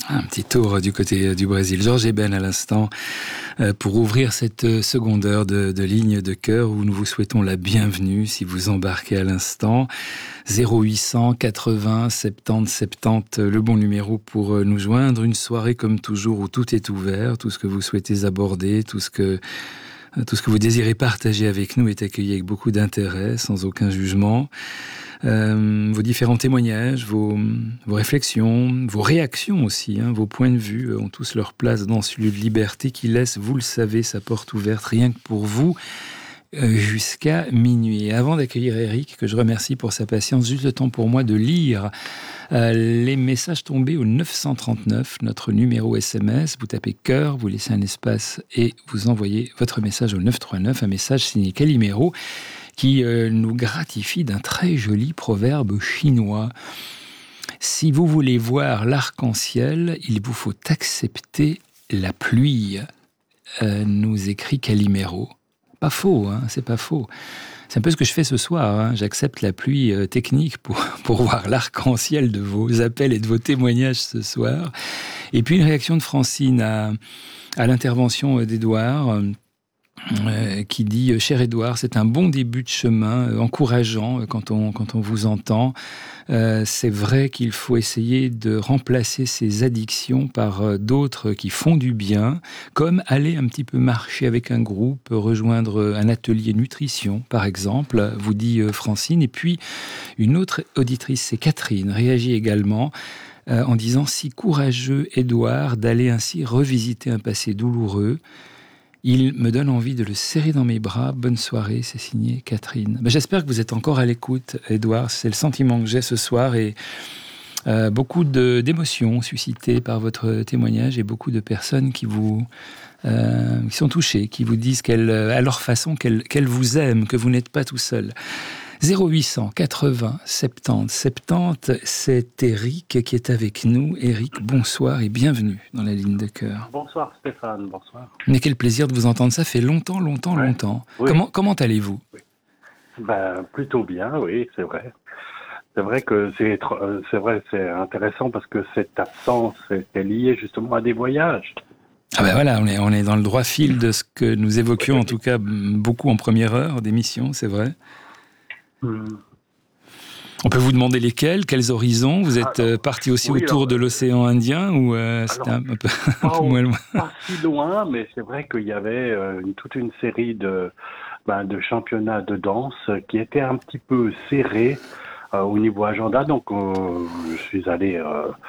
Un petit tour du côté du Brésil. Georges Eben à l'instant pour ouvrir cette seconde heure de ligne de cœur où nous vous souhaitons la bienvenue si vous embarquez à l'instant. 0800 80 70 70, le bon numéro pour nous joindre. Une soirée comme toujours où tout est ouvert, tout ce que vous souhaitez aborder, tout ce que vous désirez partager avec nous est accueilli avec beaucoup d'intérêt, sans aucun jugement. Vos différents témoignages, vos réflexions, vos réactions aussi, vos points de vue ont tous leur place dans ce lieu de liberté qui laisse, vous le savez, sa porte ouverte rien que pour vous jusqu'à minuit. Et avant d'accueillir Eric, que je remercie pour sa patience, juste le temps pour moi de lire les messages tombés au 939, notre numéro SMS. Vous tapez cœur, vous laissez un espace et vous envoyez votre message au 939, un message signé Calimero, qui nous gratifie d'un très joli proverbe chinois. Si vous voulez voir l'arc-en-ciel, il vous faut accepter la pluie, nous écrit Calimero. Pas faux, c'est pas faux. C'est un peu ce que je fais ce soir. J'accepte la pluie technique pour voir l'arc-en-ciel de vos appels et de vos témoignages ce soir. Et puis une réaction de Francine à l'intervention d'Édouard, qui dit « Cher Édouard, c'est un bon début de chemin, encourageant quand on vous entend. C'est vrai qu'il faut essayer de remplacer ces addictions par d'autres qui font du bien, comme aller un petit peu marcher avec un groupe, rejoindre un atelier nutrition, par exemple, vous dit Francine. Et puis, une autre auditrice, c'est Catherine, réagit également en disant « Si courageux, Édouard, d'aller ainsi revisiter un passé douloureux. Il me donne envie de le serrer dans mes bras. Bonne soirée, c'est signé Catherine. » J'espère que vous êtes encore à l'écoute, Édouard. C'est le sentiment que j'ai ce soir et beaucoup d'émotions suscitées par votre témoignage et beaucoup de personnes qui sont touchées, qui vous disent à leur façon qu'elles vous aiment, que vous n'êtes pas tout seul. 0800 80 70 70, c'est Eric qui est avec nous. Eric, bonsoir et bienvenue dans la ligne de cœur. Bonsoir Stéphane, bonsoir. Mais quel plaisir de vous entendre, ça fait longtemps. Oui. Comment allez-vous ? Oui. Plutôt bien, oui, c'est vrai. C'est vrai que c'est intéressant parce que cette absence est liée justement à des voyages. Voilà, on est dans le droit fil de ce que nous évoquions, en tout cas beaucoup en première heure d'émission, c'est vrai. On peut vous demander lesquels, quels horizons ? Vous êtes parti aussi autour de l'océan Indien ou c'était un peu moins loin ? Pas si loin, mais c'est vrai qu'il y avait toute une série de championnats de danse qui étaient un petit peu serrés au niveau agenda. Donc je suis allé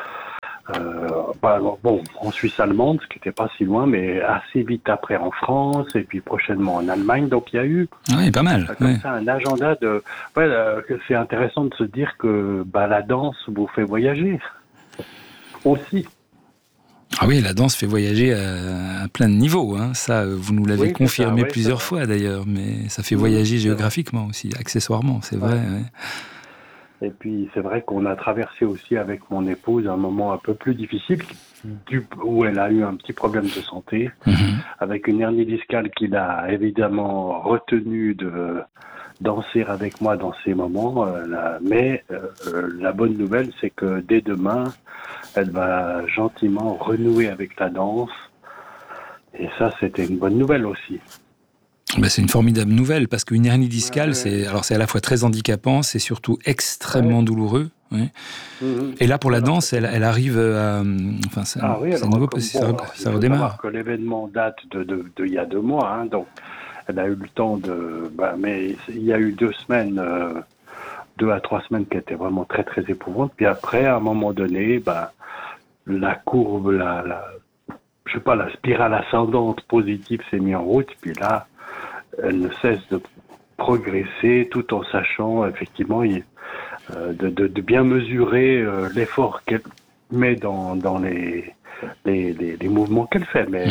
en Suisse allemande, ce qui n'était pas si loin, mais assez vite après en France et puis prochainement en Allemagne. Donc il y a eu pas mal, ça un agenda de. C'est intéressant de se dire que la danse vous fait voyager aussi. Ah oui, la danse fait voyager à plein de niveaux. Ça, vous nous l'avez confirmé plusieurs fois d'ailleurs, mais ça fait voyager géographiquement aussi, accessoirement, c'est vrai. Ouais. Et puis, c'est vrai qu'on a traversé aussi avec mon épouse un moment un peu plus difficile, où elle a eu un petit problème de santé, avec une hernie discale qui l'a évidemment retenu de danser avec moi dans ces moments. Mais la bonne nouvelle, c'est que dès demain, elle va gentiment renouer avec la danse. Et ça, c'était une bonne nouvelle aussi. C'est une formidable nouvelle, parce qu'une hernie discale, c'est à la fois très handicapant, c'est surtout extrêmement douloureux. Ouais. Et là, pour la danse, elle arrive à... c'est nouveau, ça redémarre. Que l'événement date de il y a 2 mois, donc elle a eu le temps de... mais il y a eu 2 semaines, 2 à 3 semaines qui étaient vraiment très, très éprouvantes. Puis après, à un moment donné, la courbe, la spirale ascendante positive s'est mise en route. Puis là, elle ne cesse de progresser tout en sachant effectivement de bien mesurer l'effort qu'elle met dans les mouvements qu'elle fait. Mais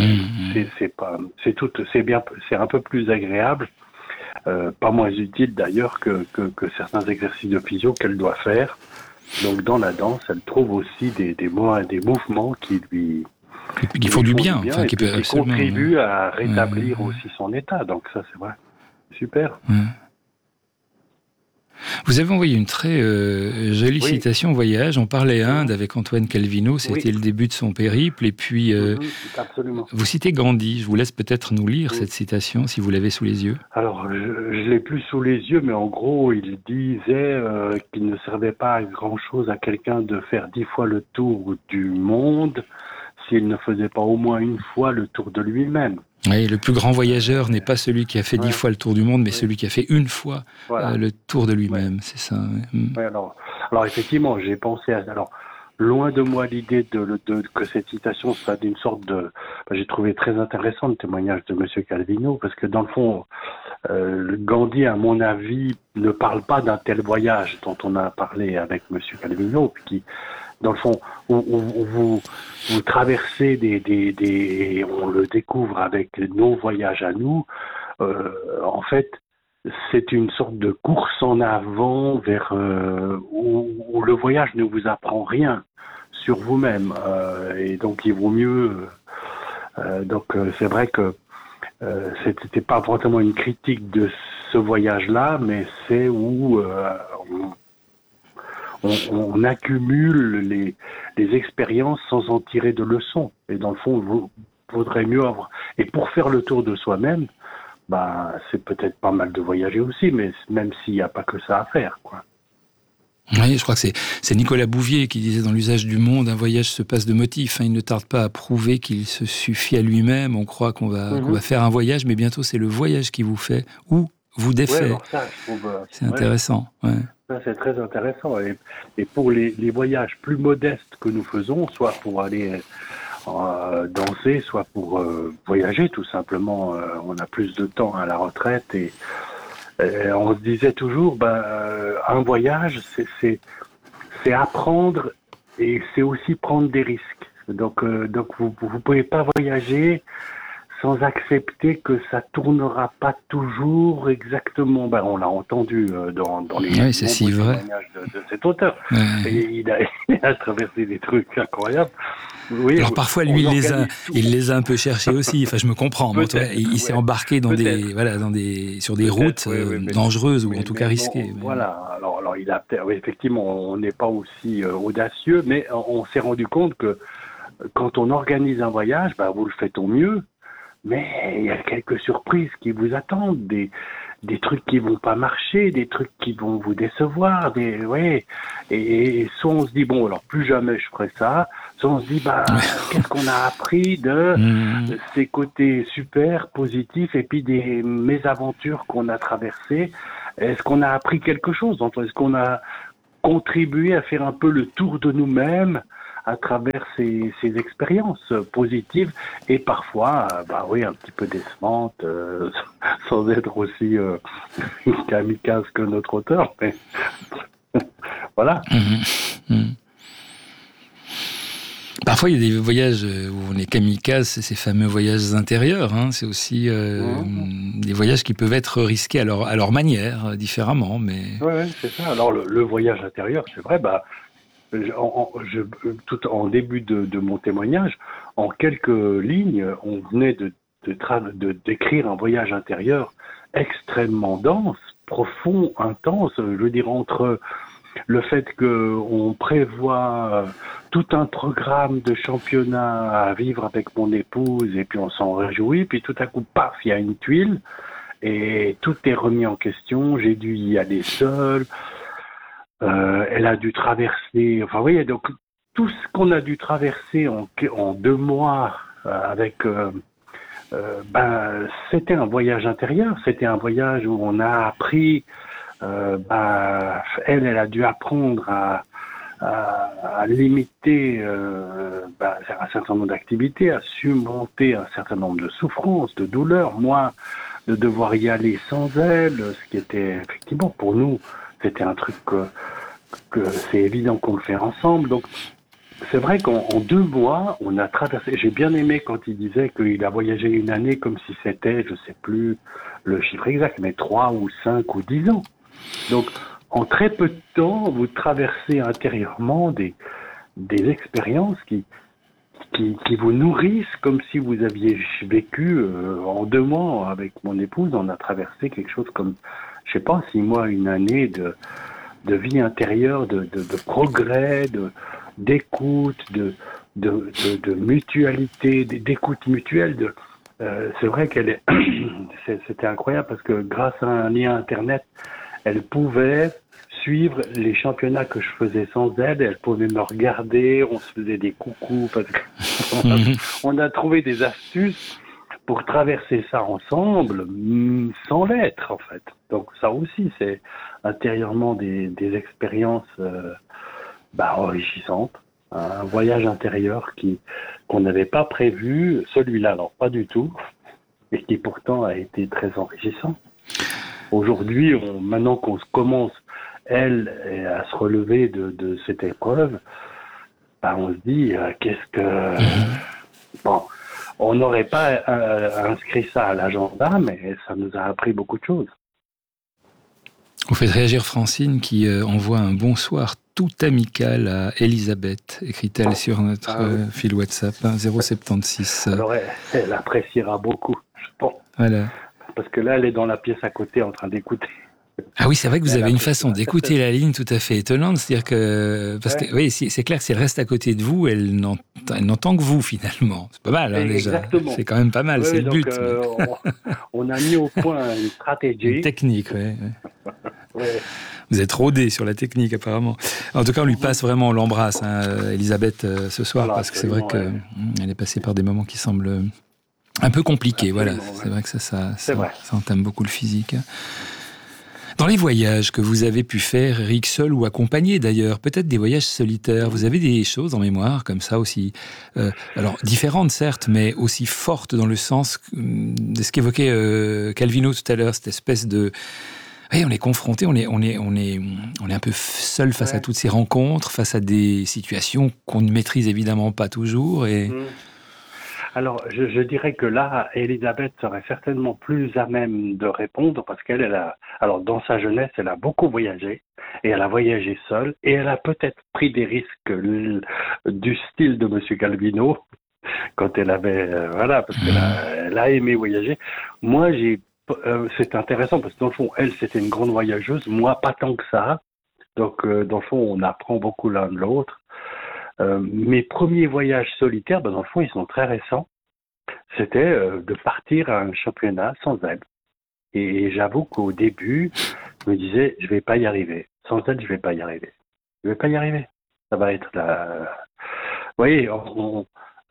c'est un peu plus agréable, pas moins utile d'ailleurs que certains exercices de physio qu'elle doit faire. Donc dans la danse, elle trouve aussi des mouvements qui font du bien, qui contribuent à rétablir aussi son état. Donc ça, c'est vrai. Super. Vous avez envoyé une très jolie citation voyage. On parlait Inde avec Antoine Calvino, c'était le début de son périple. Et puis, absolument. Vous citez Gandhi. Je vous laisse peut-être nous lire cette citation, si vous l'avez sous les yeux. Alors, je l'ai plus sous les yeux, mais en gros, il disait qu'il ne servait pas à grand-chose à quelqu'un de faire 10 fois le tour du monde s'il ne faisait pas au moins une fois le tour de lui-même. Oui, le plus grand voyageur n'est pas celui qui a fait 10 fois le tour du monde, mais celui qui a fait une fois le tour de lui-même, c'est ça. Ouais, alors effectivement, j'ai pensé à... Alors, loin de moi l'idée que cette citation soit d'une sorte de... J'ai trouvé très intéressant le témoignage de Monsieur Calvino, parce que dans le fond, Gandhi, à mon avis, ne parle pas d'un tel voyage dont on a parlé avec Monsieur Calvino, qui, dans le fond, vous traversez on le découvre avec nos voyages à nous. En fait, c'est une sorte de course en avant vers où le voyage ne vous apprend rien sur vous-même, et donc il vaut mieux. C'est vrai que c'était pas vraiment une critique de ce voyage-là, mais c'est où on accumule les expériences sans en tirer de leçons. Et dans le fond, il vaudrait mieux avoir... Et pour faire le tour de soi-même, c'est peut-être pas mal de voyager aussi, mais même s'il n'y a pas que ça à faire, quoi. Oui, je crois que c'est Nicolas Bouvier qui disait dans l'usage du monde, un voyage se passe de motifs. Il ne tarde pas à prouver qu'il se suffit à lui-même. On croit qu'on va faire un voyage, mais bientôt c'est le voyage qui vous fait ou vous défait. Ouais, ça, je trouve, c'est intéressant. Ouais. Ça, c'est très intéressant. Et pour les voyages plus modestes que nous faisons, soit pour aller danser, soit pour voyager, tout simplement, on a plus de temps à la retraite et on se disait toujours, un voyage, c'est apprendre et c'est aussi prendre des risques. Donc vous pouvez pas voyager sans accepter que ça tournera pas toujours exactement. On l'a entendu dans les témoignages de cet auteur. Et il a traversé des trucs incroyables. Oui, alors parfois lui il les a un peu cherchés aussi. Enfin, je me comprends. Il s'est embarqué sur des routes dangereuses ou en tout cas risquées. Voilà. Alors il a effectivement, on n'est pas aussi audacieux, mais on s'est rendu compte que quand on organise un voyage, vous le faites au mieux. Mais il y a quelques surprises qui vous attendent, des trucs qui vont pas marcher, des trucs qui vont vous décevoir, et soit on se dit alors plus jamais je ferai ça, soit on se dit qu'est-ce qu'on a appris de ces côtés super positifs et puis des mésaventures qu'on a traversées. Est-ce qu'on a appris quelque chose? Est-ce qu'on a contribué à faire un peu le tour de nous-mêmes à travers ces expériences positives et parfois, un petit peu décevantes, sans être aussi kamikaze que notre auteur, mais voilà. Parfois, il y a des voyages où on est kamikaze, c'est ces fameux voyages intérieurs. C'est aussi des voyages qui peuvent être risqués à leur manière, différemment. Mais... Oui, c'est ça. Alors, le voyage intérieur, c'est vrai, tout en début de mon témoignage, en quelques lignes, on venait de décrire un voyage intérieur extrêmement dense, profond, intense. Je veux dire, entre le fait qu'on prévoit tout un programme de championnat à vivre avec mon épouse et puis on s'en réjouit, puis tout à coup, paf, il y a une tuile et tout est remis en question. J'ai dû y aller seul. Elle a dû traverser, donc tout ce qu'on a dû traverser en 2 mois c'était un voyage intérieur, c'était un voyage où on a appris, elle a dû apprendre à limiter un certain nombre d'activités, à surmonter un certain nombre de souffrances, de douleurs, moi, de devoir y aller sans elle, ce qui était effectivement pour nous, c'était un truc que c'est évident qu'on le fait ensemble. Donc, c'est vrai qu'en 2 mois, on a traversé... J'ai bien aimé quand il disait qu'il a voyagé une année comme si c'était, je sais plus le chiffre exact, mais 3 ou 5 ou 10 ans. Donc, en très peu de temps, vous traversez intérieurement des expériences qui vous nourrissent comme si vous aviez vécu en 2 mois avec mon épouse. On a traversé quelque chose comme je sais pas, 6 mois, une année de vie intérieure, de progrès, d'écoute, de mutualité, d'écoute mutuelle. C'est vrai qu'elle est, c'était incroyable parce que grâce à un lien internet, elle pouvait suivre les championnats que je faisais sans elle. Elle pouvait me regarder, on se faisait des coucous parce qu'on a trouvé des astuces pour traverser ça ensemble, sans l'être en fait. Donc ça aussi, c'est intérieurement des expériences enrichissantes. Un voyage intérieur qu'on n'avait pas prévu, celui-là, alors pas du tout, et qui pourtant a été très enrichissant. Aujourd'hui, maintenant qu'on commence, elle, à se relever de cette épreuve, on se dit, qu'est-ce que... Bon, on n'aurait pas inscrit ça à l'agenda, mais ça nous a appris beaucoup de choses. Vous faites réagir Francine qui envoie un bonsoir tout amical à Elisabeth, écrit-elle sur notre fil WhatsApp 076. Alors elle appréciera beaucoup, je pense. Voilà. Parce que là, elle est dans la pièce à côté en train d'écouter. Ah oui, c'est vrai que vous avez une façon d'écouter la ligne tout à fait étonnante. C'est-à-dire que, parce que oui, c'est clair que si elle reste à côté de vous, elle n'entend que vous finalement. C'est pas mal, hein, déjà. Exactement. C'est quand même pas mal, c'est le but. On a mis au point une stratégie. Une technique, oui. Ouais. Vous êtes rodé sur la technique, apparemment. En tout cas, on lui passe vraiment, on l'embrasse, Elisabeth, ce soir, voilà, parce que c'est vrai qu'elle est passée par des moments qui semblent un peu compliqués. Absolument, voilà. Ouais. C'est vrai que ça entame beaucoup le physique. Dans les voyages que vous avez pu faire, Eric, seul ou accompagné d'ailleurs, peut-être des voyages solitaires, vous avez des choses en mémoire comme ça aussi, alors différentes certes, mais aussi fortes dans le sens de ce qu'évoquait Calvino tout à l'heure, cette espèce de... Oui, on est confronté, on est un peu seul face à toutes ces rencontres, face à des situations qu'on ne maîtrise évidemment pas toujours et... Alors, je dirais que là, Elisabeth serait certainement plus à même de répondre parce alors dans sa jeunesse, elle a beaucoup voyagé et elle a voyagé seule et elle a peut-être pris des risques du style de Monsieur Calvino quand elle avait, parce qu'elle a aimé voyager. Moi, c'est intéressant parce que dans le fond, elle, c'était une grande voyageuse, moi, pas tant que ça. Donc, dans le fond, on apprend beaucoup l'un de l'autre. Mes premiers voyages solitaires, dans le fond, ils sont très récents. C'était de partir à un championnat sans elle. Et j'avoue qu'au début, je me disais, je vais pas y arriver. Sans elle, je vais pas y arriver. Je vais pas y arriver. Ça va être la... Vous voyez, on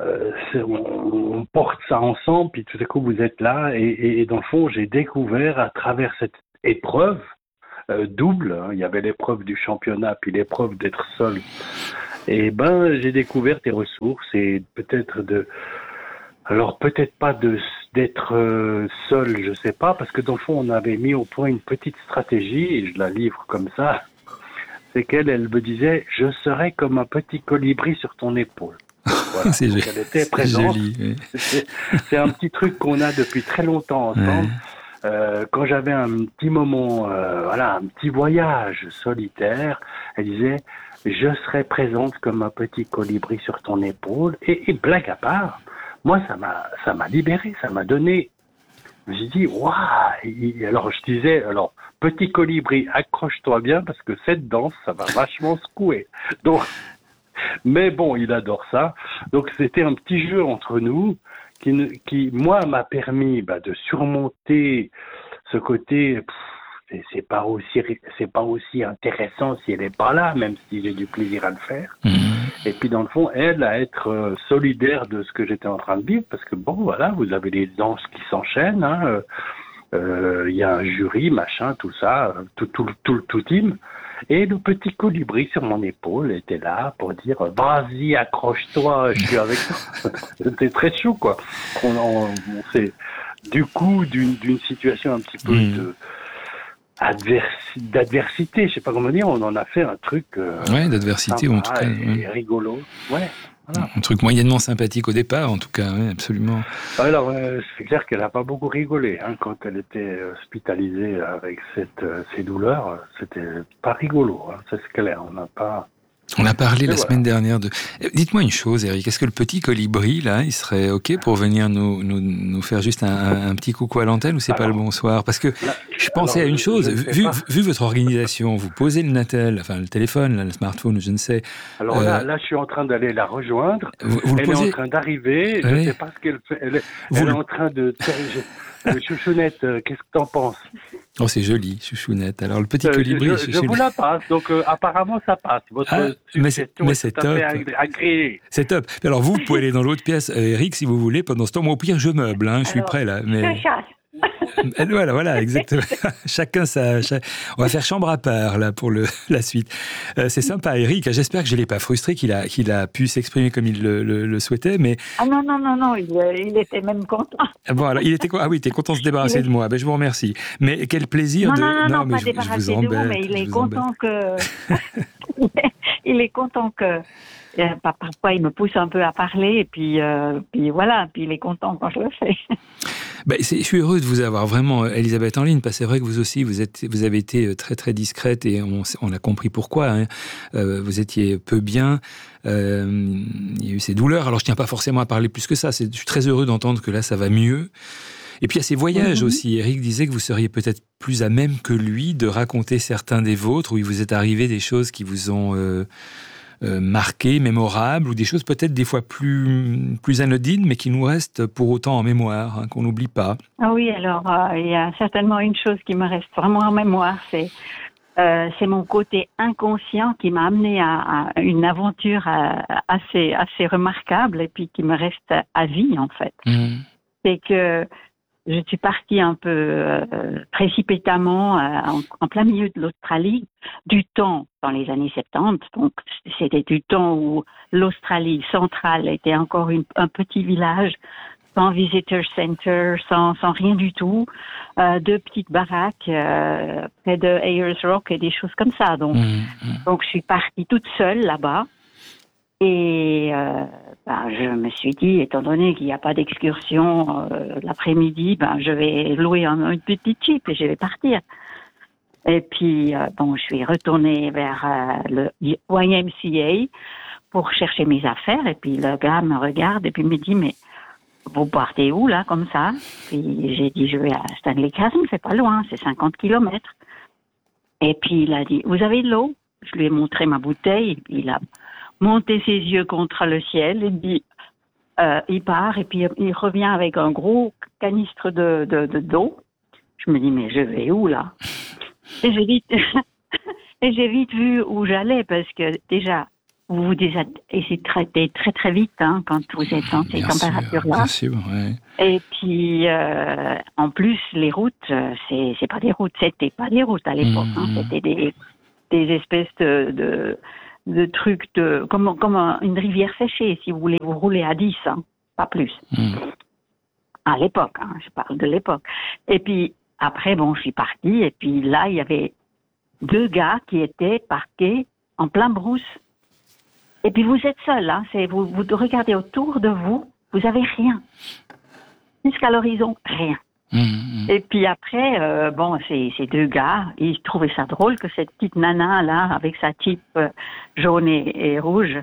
porte ça ensemble, puis tout à coup, vous êtes là. Et dans le fond, j'ai découvert à travers cette épreuve double, il y avait l'épreuve du championnat, puis l'épreuve d'être seul. Et j'ai découvert des ressources et peut-être peut-être pas d'être seul, je sais pas, parce que dans le fond, on avait mis au point une petite stratégie, et je la livre comme ça, c'est elle me disait, je serai comme un petit colibri sur ton épaule. Voilà. Donc, elle était présente. Joli, oui. C'est un petit truc qu'on a depuis très longtemps ensemble. Quand j'avais un petit moment, un petit voyage solitaire, elle disait, je serai présente comme un petit colibri sur ton épaule. Et blague à part, moi, ça m'a libéré, ça m'a donné. J'ai dit, waouh! Alors, je disais, petit colibri, accroche-toi bien parce que cette danse, ça va vachement secouer. Donc, mais bon, il adore ça. Donc, c'était un petit jeu entre nous qui moi, m'a permis de surmonter ce côté. C'est pas aussi intéressant si elle est pas là, même si j'ai du plaisir à le faire. Et puis dans le fond, elle à être solidaire de ce que j'étais en train de vivre, parce que vous avez les danses qui s'enchaînent, il y a un jury, machin, tout ça, tout team. Et le petit colibri sur mon épaule était là pour dire vas-y, accroche-toi, je suis avec toi. C'était très chou, quoi. On s'est du coup d'une situation un petit peu d'adversité, je sais pas comment dire, on en a fait un truc d'adversité, en tout cas, et rigolo. Ouais, voilà. Un truc moyennement sympathique au départ, en tout cas, oui, absolument. Alors, c'est clair qu'elle a pas beaucoup rigolé quand elle était hospitalisée avec ces douleurs. C'était pas rigolo, c'est clair. On n'a pas. On a parlé la voilà. semaine dernière de... Dites-moi une chose, Eric, est-ce que le petit colibri, là, il serait OK pour venir nous faire juste un petit coucou à l'antenne ou c'est pas le bonsoir? Parce que Là, je pensais à une chose, je ne sais pas. vu votre organisation, vous posez le Natel, enfin le téléphone, là, le smartphone, je ne sais. Alors là, je suis en train d'aller la rejoindre. Vous le Elle est en posez... train d'arriver. Je ne Oui. sais pas ce qu'elle fait. Elle Vous est le... en train de... Chouchounette, qu'est-ce que t'en penses? Oh, c'est joli, chouchounette. Alors, le petit colibri... Je vous la passe, donc apparemment ça passe. Votre suggestion est tout à fait agréée. C'est top. Alors vous pouvez aller dans l'autre pièce, Eric, si vous voulez, pendant ce temps. Moi, au pire, je meuble, je suis prêt là. Mais... Je chasse. Voilà, exactement. Chacun sa... On va faire chambre à part là pour la suite. C'est sympa, Eric. J'espère que je ne l'ai pas frustré, qu'il a pu s'exprimer comme il le souhaitait. Mais... Ah non, il était même content. Bon, alors, il était content de se débarrasser de moi. Ben, je vous remercie. Mais quel plaisir de... Non, mais pas je débarrasser vous de vous, embête. mais il est content que... il est content que... Parfois, il me pousse un peu à parler, et puis voilà, puis il est content quand je le fais. Je suis heureux de vous avoir vraiment, Elisabeth, en ligne, parce que c'est vrai que vous aussi, vous avez été très très discrète et on a compris pourquoi. Vous étiez peu bien, il y a eu ces douleurs. Alors je tiens pas forcément à parler plus que ça. Je suis très heureux d'entendre que là ça va mieux. Et puis il y a ces voyages aussi. Eric disait que vous seriez peut-être plus à même que lui de raconter certains des vôtres où il vous est arrivé des choses qui vous ont marquées, mémorables, ou des choses peut-être des fois plus anodines, mais qui nous restent pour autant en mémoire, qu'on n'oublie pas. Ah oui, alors il y a certainement une chose qui me reste vraiment en mémoire, c'est mon côté inconscient qui m'a amené à une aventure assez remarquable et puis qui me reste à vie en fait. C'est que je suis partie un peu précipitamment en plein milieu de l'Australie, du temps dans les années 70. Donc, c'était du temps où l'Australie centrale était encore un petit village, sans visitor center, sans rien du tout, deux petites baraques près de Ayers Rock et des choses comme ça. Donc, je suis partie toute seule là-bas. Et je me suis dit, étant donné qu'il n'y a pas d'excursion l'après-midi, je vais louer une petite Jeep et je vais partir. Et puis, je suis retournée vers le YMCA pour chercher mes affaires. Et puis, le gars me regarde et puis me dit, mais vous partez où, là, comme ça? Puis, j'ai dit, je vais à Stanley Castle, c'est pas loin, c'est 50 kilomètres. Et puis, il a dit, vous avez de l'eau? Je lui ai montré ma bouteille et puis il a monté ses yeux contre le ciel et dit, il part et puis il revient avec un gros canistre d'eau. Je me dis, mais je vais où, là? Et j'ai vite vu où j'allais parce que déjà, vous vous déshydratez très très vite quand vous êtes dans ces températures-là. Bien sûr, ouais. Et puis, en plus, les routes, c'est pas des routes, c'était pas des routes à l'époque. C'était des espèces de trucs comme une rivière séchée, si vous voulez, vous roulez à 10, pas plus. À l'époque, je parle de l'époque. Et puis, après, je suis partie, et puis là, il y avait deux gars qui étaient parqués en plein brousse. Et puis, vous êtes seul, vous regardez autour de vous, vous avez rien. Jusqu'à l'horizon, rien. Et puis après, ces deux gars, ils trouvaient ça drôle que cette petite nana là, avec sa type jaune et rouge,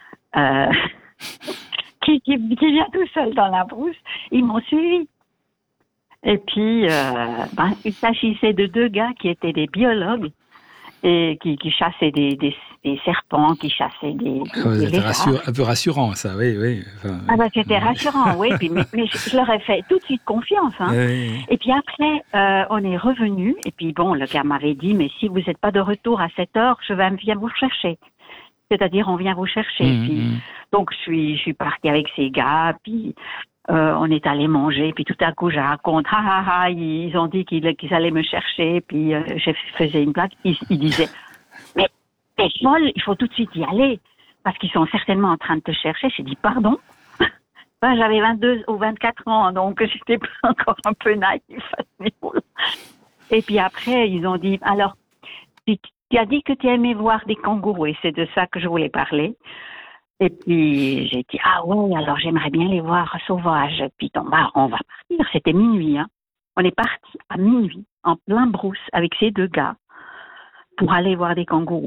qui vient tout seul dans la brousse, ils m'ont suivi. Et puis, il s'agissait de deux gars qui étaient des biologues et qui chassaient des serpents, qui chassaient des lézards. Un peu rassurant, ça, oui. Enfin, c'était rassurant, oui. Puis, mais je leur ai fait tout de suite confiance. Oui. Et puis après, on est revenu. Et puis le gars m'avait dit, mais si vous n'êtes pas de retour à 7 heures, je vais venir vous chercher. C'est-à-dire, on vient vous chercher. Puis, donc, je suis partie avec ces gars. Puis, on est allé manger. Puis tout à coup, je raconte, ils ont dit qu'ils allaient me chercher. Puis, je faisais une blague. Ils disaient, mais t'es folle, il faut tout de suite y aller. Parce qu'ils sont certainement en train de te chercher. J'ai dit, pardon? J'avais 22 ou 24 ans, donc j'étais encore un peu naïf à ce niveau-là. Et puis après, ils ont dit, alors, tu as dit que tu aimais voir des kangourous, et c'est de ça que je voulais parler. Et puis, j'ai dit, ah ouais, alors j'aimerais bien les voir sauvages. Puis on va partir. C'était minuit, On est parti à minuit, en plein brousse, avec ces deux gars, pour aller voir des kangourous.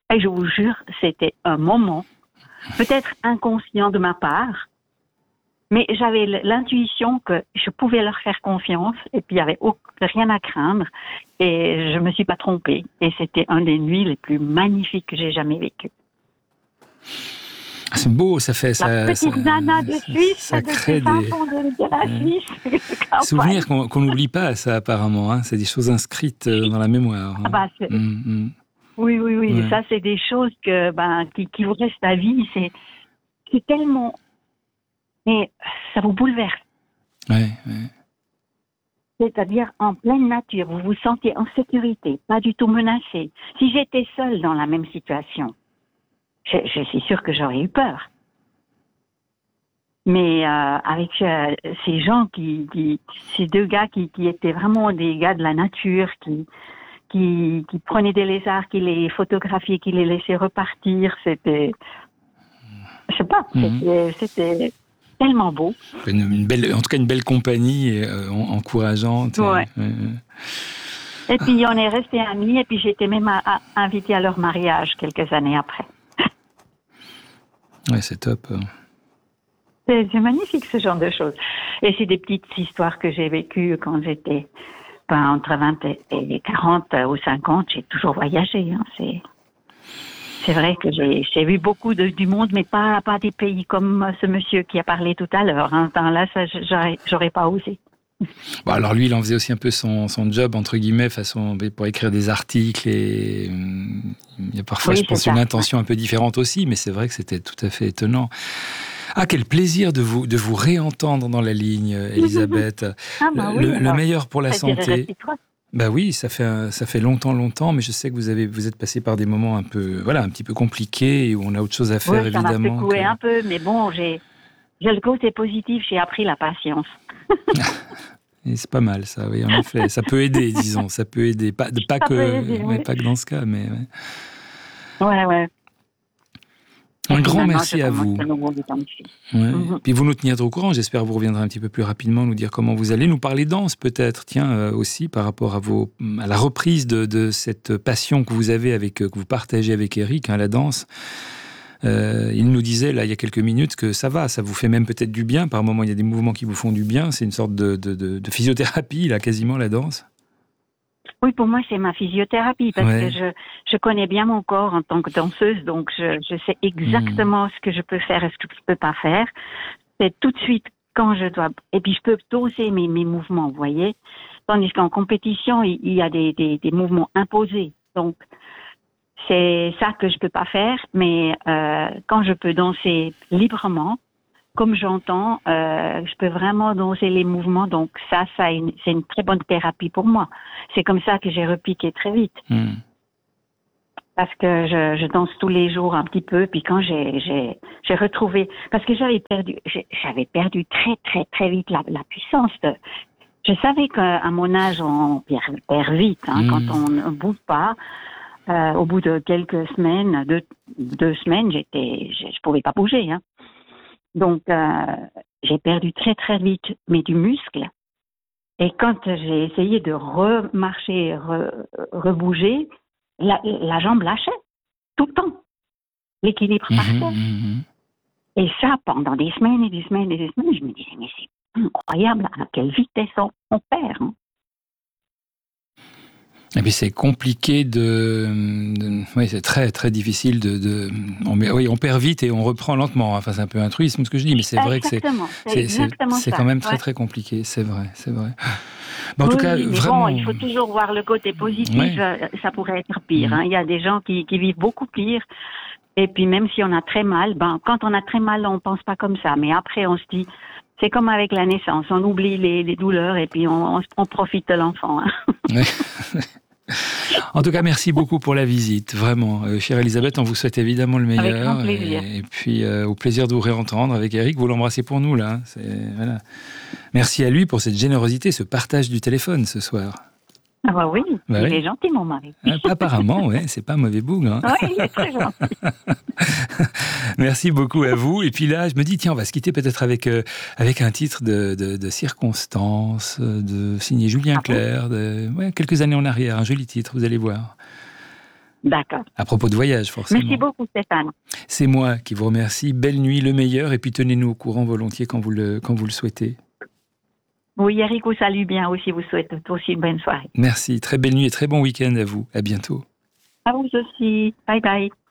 Et je vous jure, c'était un moment, peut-être inconscient de ma part, mais j'avais l'intuition que je pouvais leur faire confiance et puis il n'y avait rien à craindre et je ne me suis pas trompée. Et c'était une des nuits les plus magnifiques que j'ai jamais vécues. C'est beau, ça fait ça. La petite nana de Suisse, ça crée des de la Suisse. souvenirs qu'on n'oublie pas, ça apparemment. Hein. C'est des choses inscrites dans la mémoire. Hein. Ah bah, oui. Ouais. Ça, c'est des choses qui vous restent à vie. C'est tellement. Mais ça vous bouleverse. Ouais. C'est-à-dire en pleine nature, vous vous sentez en sécurité, pas du tout menacé. Si j'étais seule dans la même situation, je suis sûre que j'aurais eu peur. Mais avec ces gens ces deux gars qui étaient vraiment des gars de la nature, qui prenaient des lézards, qui les photographiaient, qui les laissaient repartir, c'était, je sais pas, c'était tellement beau. En tout cas, une belle compagnie encourageante. Ouais. Et puis, on est restés amis, et puis j'étais même invitée à leur mariage quelques années après. Ouais, c'est top. C'est magnifique, ce genre de choses. Et c'est des petites histoires que j'ai vécues quand j'étais entre 20 et 40 ou 50. J'ai toujours voyagé. Hein. C'est vrai que j'ai vu beaucoup du monde, mais pas des pays comme ce monsieur qui a parlé tout à l'heure. Hein. Là, ça, j'aurais pas osé. Bon, alors lui, il en faisait aussi un peu son job, entre guillemets, pour écrire des articles. Et il y a parfois, je pense, une intention un peu différente aussi, mais c'est vrai que c'était tout à fait étonnant. Ah, quel plaisir de vous réentendre dans la ligne, Elisabeth. Le meilleur pour la santé. Bah oui, ça fait longtemps, mais je sais que vous êtes passé par des moments un petit peu compliqués où on a autre chose à faire, évidemment. Ça m'a secoué un peu, mais bon, j'ai le côté positif, j'ai appris la patience. Et c'est pas mal, ça, oui, en effet. Ça peut aider, disons, ça peut aider. Pas que dans ce cas, mais... Ouais. Un grand merci à vous. Puis vous nous tiendrez au courant, j'espère que vous reviendrez un petit peu plus rapidement, nous dire comment vous allez, nous parler danse peut-être, aussi par rapport à la reprise de cette passion que vous avez que vous partagez avec Eric, la danse. Il nous disait, là, il y a quelques minutes, que ça vous fait même peut-être du bien, par moments il y a des mouvements qui vous font du bien, c'est une sorte de physiothérapie, là, quasiment, la danse. Oui, pour moi, c'est ma physiothérapie, parce que je connais bien mon corps en tant que danseuse, donc je sais exactement ce que je peux faire et ce que je peux pas faire. C'est tout de suite quand je dois... Et puis, je peux doser mes mouvements, vous voyez. Tandis qu'en compétition, il y a des mouvements imposés. Donc, c'est ça que je peux pas faire, mais quand je peux danser librement, comme j'entends, je peux vraiment danser les mouvements, donc c'est une très bonne thérapie pour moi. C'est comme ça que j'ai repiqué très vite. Parce que je danse tous les jours un petit peu, puis quand j'ai retrouvé, parce que j'avais perdu très très très vite la puissance. Je savais qu'à mon âge on perd vite, quand on ne bouge pas. Au bout de quelques semaines, deux semaines, je pouvais pas bouger. Donc, j'ai perdu très très vite, mais du muscle. Et quand j'ai essayé de remarcher, rebouger, la jambe lâchait tout le temps. L'équilibre partait. Et ça, pendant des semaines et des semaines et des semaines, je me disais, mais c'est incroyable à quelle vitesse on perd. Et puis c'est compliqué oui, c'est très très difficile on perd vite et on reprend lentement. Enfin, c'est un peu un truisme ce que je dis, mais c'est vrai que c'est quand même très très compliqué. C'est vrai. Mais en tout cas, vraiment. Il faut toujours voir le côté positif. Ça pourrait être pire. Il y a des gens qui vivent beaucoup pire. Et puis même si on a très mal, quand on a très mal, on pense pas comme ça. Mais après, on se dit, c'est comme avec la naissance. On oublie les douleurs et puis on profite de l'enfant. En tout cas, merci beaucoup pour la visite, vraiment. Chère Elisabeth, on vous souhaite évidemment le meilleur. Avec grand plaisir. Et puis, au plaisir de vous réentendre avec Eric. Vous l'embrassez pour nous, là. Voilà. Merci à lui pour cette générosité, ce partage du téléphone ce soir. Ah bah oui, il est gentil, mon mari. Apparemment, c'est pas un mauvais bougre. Oui, il est très gentil. Merci beaucoup à vous. Et puis là, je me dis, tiens, on va se quitter peut-être avec un titre de circonstance, de signé Julien Clerc, quelques années en arrière, un joli titre, vous allez voir. D'accord. À propos de voyage, forcément. Merci beaucoup, Stéphane. C'est moi qui vous remercie. Belle nuit, le meilleur, et puis tenez-nous au courant volontiers quand vous le souhaitez. Oui, Eric vous salue bien aussi, vous souhaite aussi une bonne soirée. Merci, très belle nuit et très bon week-end à vous. À bientôt. À vous aussi. Bye bye.